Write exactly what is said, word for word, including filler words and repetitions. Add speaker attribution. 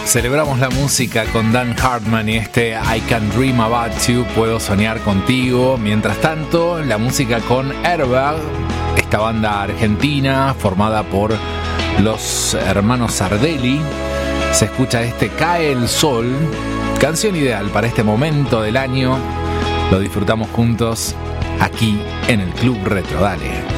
Speaker 1: Celebramos la música con Dan Hartman y este I Can Dream About You, Puedo Soñar Contigo. Mientras tanto, la música con Airbag, esta banda argentina formada por los hermanos Sardelli. Se escucha este Cae el Sol, canción ideal para este momento del año. Lo disfrutamos juntos aquí en el Club Retro. Dale.